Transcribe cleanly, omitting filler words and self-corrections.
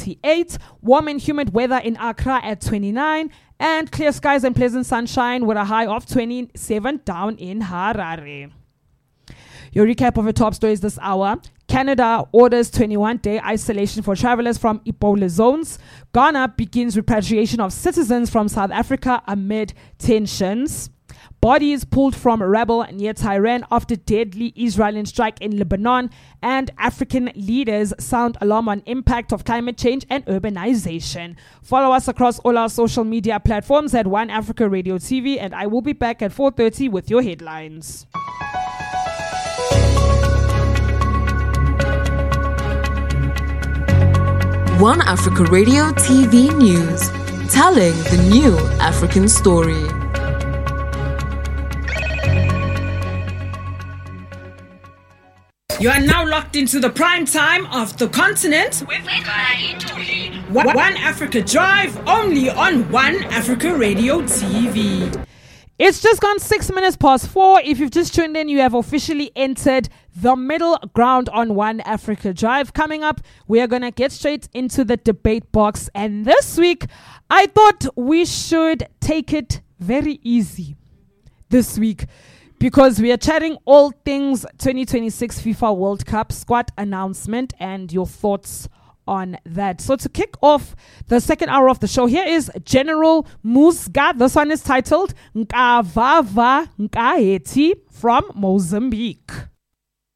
28, warm and humid weather in Accra at 29, and clear skies and pleasant sunshine with a high of 27 down in Harare. Your recap of the top stories this hour. Canada orders 21-day isolation for travelers from Ebola zones. Ghana begins repatriation of citizens from South Africa amid tensions. Bodies pulled from rebel near Tehran after deadly Israeli strike in Lebanon. And African leaders sound alarm on impact of climate change and urbanization. Follow us across all our social media platforms at One Africa Radio TV, and I will be back at 4:30 with your headlines. One Africa Radio TV News, telling the new African story. You are now locked into the prime time of the continent with One Africa Drive, only on One Africa Radio TV. It's just gone 6 minutes past 4. If you've just tuned in, you have officially entered the middle ground on One Africa Drive. Coming up, we are going to get straight into the debate box. And this week, I thought we should take it very easy this week, because we are chatting all things 2026 FIFA World Cup squad announcement and your thoughts on that. So to kick off the second hour of the show, here is General Musga. This one is titled Nkavava Nkaheti from Mozambique.